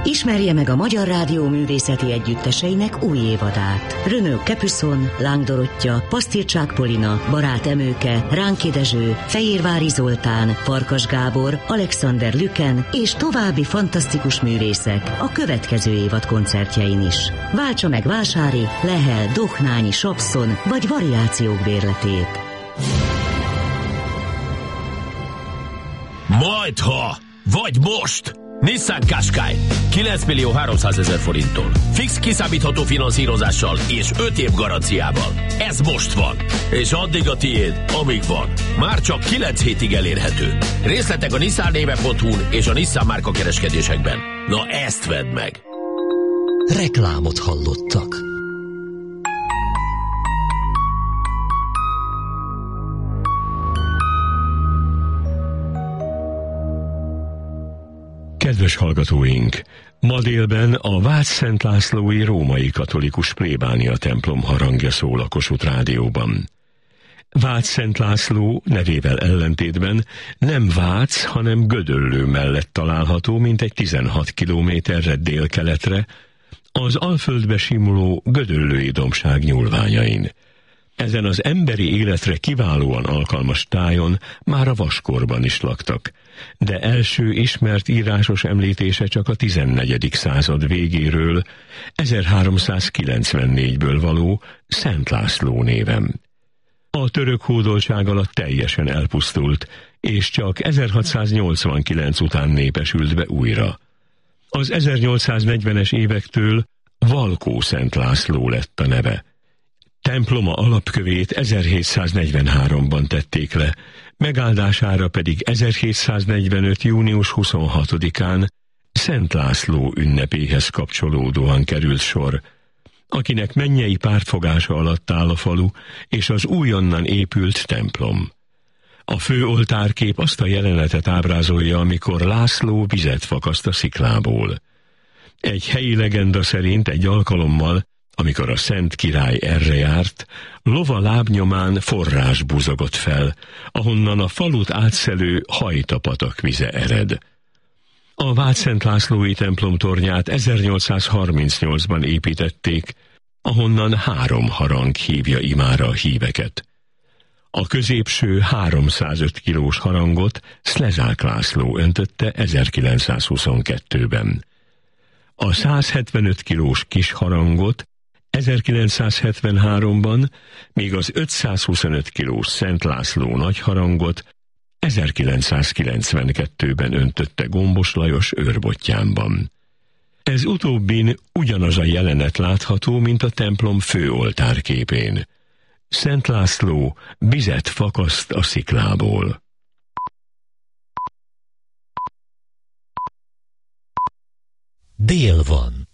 Ismerje meg a Magyar Rádió művészeti együtteseinek új évadát. Renaud Capuçon, Láng Dorottya, Pasztircsák Polina, Barát Emőke, Ránki Dezső, Fejérvári Zoltán, Farkas Gábor, Alexander Lüken és további fantasztikus művészek a következő évad koncertjein is. Váltsa meg Vásári, Lehel, Dohnányi, Sapszon vagy variációk bérletét. Majdha, vagy most! Nissan Qashqai 9.300.000 forinttól. Fix kiszámítható finanszírozással és 5 év garanciával. Ez most van. És addig a tiéd, amíg van. Már csak 9 hétig elérhető. Részletek a nissannéve.hu-n és a Nissan márka kereskedésekben. Na ezt vedd meg! Reklámot hallottak. Kedves hallgatóink! Ma délben a Vácszent Lászlói Római Katolikus Plébánia templom harangja szól a Kossuth Rádióban. Vácszent László nevével ellentétben nem Vác, hanem Gödöllő mellett található, mintegy 16 kilométerre délkeletre, az Alföldbe simuló Gödöllői dombság nyúlványain. Ezen az emberi életre kiválóan alkalmas tájon már a vaskorban is laktak, de első ismert írásos említése csak a 14. század végéről, 1394-ből való Szent László néven. A török hódoltság alatt teljesen elpusztult, és csak 1689 után népesült be újra. Az 1840-es évektől Valkó Szent László lett a neve. Temploma alapkövét 1743-ban tették le, megáldására pedig 1745. június 26-án Szent László ünnepéhez kapcsolódóan került sor, akinek mennyei pártfogása alatt áll a falu és az újonnan épült templom. A fő oltárkép azt a jelenetet ábrázolja, amikor László vizet fakaszt a sziklából. Egy helyi legenda szerint egy alkalommal, amikor a Szent Király erre járt, lova lábnyomán forrás buzogott fel, ahonnan a falut átszelő Hajtapatak vize ered. A Vácszent Lászlói templom tornyát 1838-ban építették, ahonnan 3 harang hívja imára a híveket. A középső 305 kilós harangot Szlezák László öntötte 1922-ben. A 175 kilós kis harangot 1973-ban, míg az 525 kilós Szent László nagy harangot 1992-ben öntötte Gombos Lajos őrbottyánban. Ez utóbbin ugyanaz a jelenet látható, mint a templom főoltárképén. Szent László vizet fakaszt a sziklából. Dél van.